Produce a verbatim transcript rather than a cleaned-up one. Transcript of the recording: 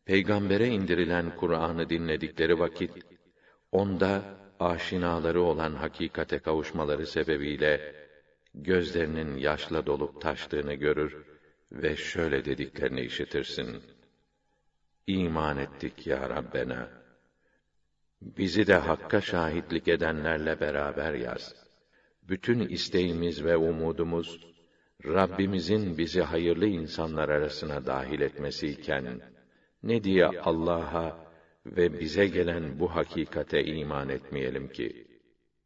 Peygambere indirilen Kur'an'ı dinledikleri vakit, onda aşinaları olan hakikate kavuşmaları sebebiyle gözlerinin yaşla dolup taştığını görür ve şöyle dediklerini işitirsin: İman ettik ya Rabbena. Bizi de Hakk'a şahitlik edenlerle beraber yaz. Bütün isteğimiz ve umudumuz, Rabbimizin bizi hayırlı insanlar arasına dahil etmesiyken, ne diye Allah'a ve bize gelen bu hakikate iman etmeyelim ki?